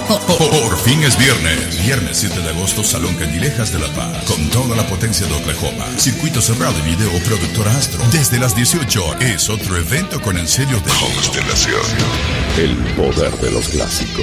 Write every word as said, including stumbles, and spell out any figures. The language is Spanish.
Por fin es viernes. Viernes siete de agosto, Salón Candilejas de La Paz. Con toda la potencia de Oklahoma. Circuito cerrado y video, productora Astro. Desde las dieciocho es otro evento con el sello de Constelación. El poder de los clásicos.